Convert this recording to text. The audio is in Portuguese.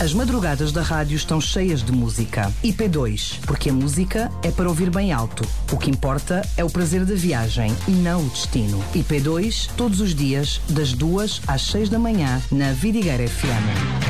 As madrugadas da rádio estão cheias de música. IP2, porque a música é para ouvir bem alto. O que importa é o prazer da viagem e não o destino. IP2, todos os dias, das 2 às 6 da manhã, na Vidigueira FM.